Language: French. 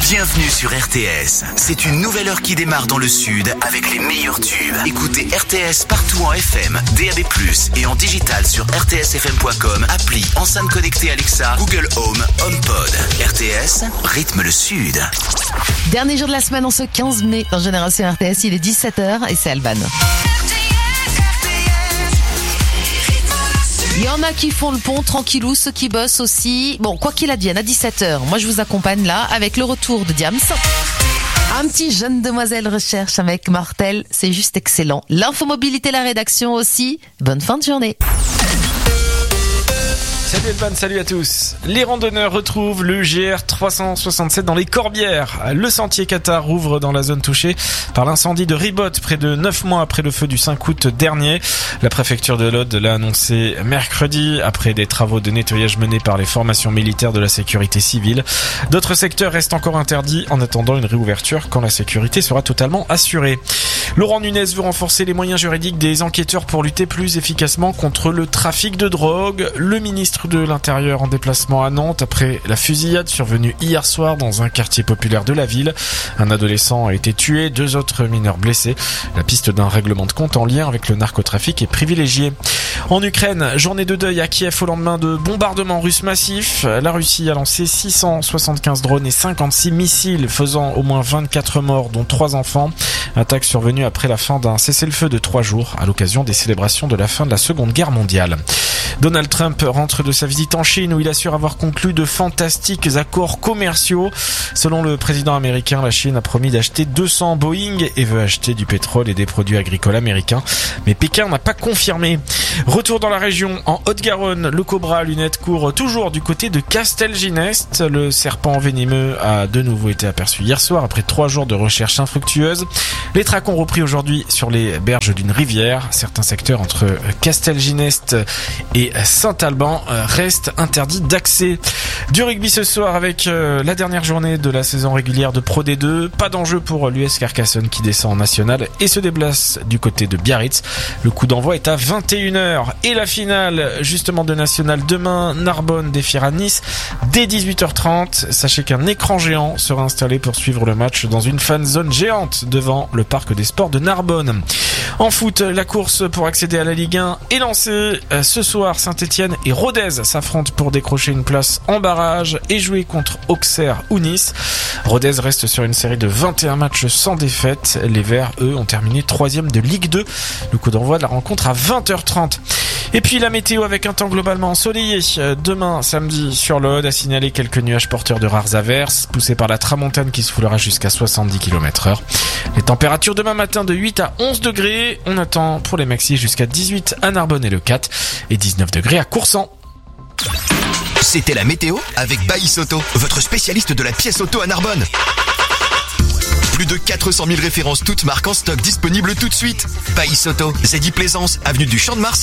Bienvenue sur RTS. C'est une nouvelle heure qui démarre dans le sud avec les meilleurs tubes. Écoutez RTS partout en FM, DAB+, et en digital sur rtsfm.com, appli, enceinte connectée Alexa, Google Home, HomePod. RTS, rythme le sud. Dernier jour de la semaine en ce 15 mai dans Génération RTS, il est 17h et c'est Alban. Il y en a qui font le pont tranquillou, ceux qui bossent aussi. Bon, quoi qu'il advienne, à 17h, moi je vous accompagne là avec le retour de Diams. Un petit jeune demoiselle recherche avec Mortel, c'est juste excellent. L'infomobilité, la rédaction aussi. Bonne fin de journée. Salut Elban, salut à tous. Les randonneurs retrouvent le GR 367 dans les Corbières. Le sentier Qatar rouvre dans la zone touchée par l'incendie de Ribotte près de 9 mois après le feu du 5 août dernier. La préfecture de l'Aude l'a annoncé mercredi après des travaux de nettoyage menés par les formations militaires de la sécurité civile. D'autres secteurs restent encore interdits en attendant une réouverture quand la sécurité sera totalement assurée. Laurent Nunez veut renforcer les moyens juridiques des enquêteurs pour lutter plus efficacement contre le trafic de drogue. Le ministre de l'Intérieur en déplacement à Nantes après la fusillade survenue hier soir dans un quartier populaire de la ville. Un adolescent a été tué, 2 autres mineurs blessés. La piste d'un règlement de compte en lien avec le narcotrafic est privilégiée. En Ukraine, journée de deuil à Kiev au lendemain de bombardements russes massifs. La Russie a lancé 675 drones et 56 missiles faisant au moins 24 morts dont 3 enfants. Attaque survenue après la fin d'un cessez-le-feu de 3 jours à l'occasion des célébrations de la fin de la Seconde Guerre mondiale. Donald Trump rentre de sa visite en Chine où il assure avoir conclu de fantastiques accords commerciaux. Selon le président américain, la Chine a promis d'acheter 200 Boeing et veut acheter du pétrole et des produits agricoles américains. Mais Pékin n'a pas confirmé. Retour dans la région, en Haute-Garonne, le cobra à lunettes court toujours du côté de Castelginest. Le serpent venimeux a de nouveau été aperçu hier soir après 3 jours de recherche infructueuse. Les traques ont repris aujourd'hui sur les berges d'une rivière. Certains secteurs entre Castelginest et Saint-Alban restent interdits d'accès. Du rugby ce soir avec la dernière journée de la saison régulière de Pro D2. Pas d'enjeu pour l'US Carcassonne qui descend en national et se déplace du côté de Biarritz. Le coup d'envoi est à 21h. Et la finale justement de national demain, Narbonne défiera Nice dès 18h30. Sachez qu'un écran géant sera installé pour suivre le match dans une fan zone géante devant le parc des sports de Narbonne. En foot, la course pour accéder à la Ligue 1 est lancée. Ce soir, Saint-Etienne et Rodez s'affrontent pour décrocher une place en barrage et jouer contre Auxerre ou Nice. Rodez reste sur une série de 21 matchs sans défaite. Les Verts, eux, ont terminé 3e de Ligue 2. Le coup d'envoi de la rencontre à 20h30. Et puis la météo avec un temps globalement ensoleillé. Demain, samedi, sur l'Aude, à signaler quelques nuages porteurs de rares averses, poussés par la tramontane qui soufflera jusqu'à 70 km/h. Les températures demain matin de 8 à 11 degrés. On attend pour les maxis jusqu'à 18 à Narbonne et Le 4 et 19 degrés à Coursan. C'était la météo avec Baïs Auto, votre spécialiste de la pièce auto à Narbonne. Plus de 400 000 références toutes marques en stock disponibles tout de suite. Baïs Auto, Zeddy Plaisance, avenue du Champ de Mars.